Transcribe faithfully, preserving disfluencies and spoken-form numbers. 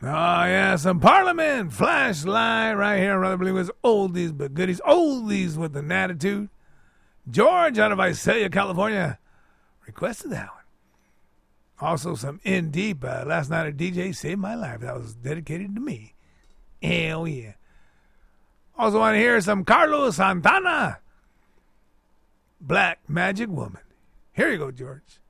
Oh, yeah, some Parliament Flashlight right here. Rather believe it's oldies but goodies. Oldies with an attitude. George out of Visalia, California, requested that one. Also some In Deep. Uh, last night a D J saved my life. That was dedicated to me. Hell yeah. Also want to hear some Carlos Santana. Black Magic Woman. Here you go, George.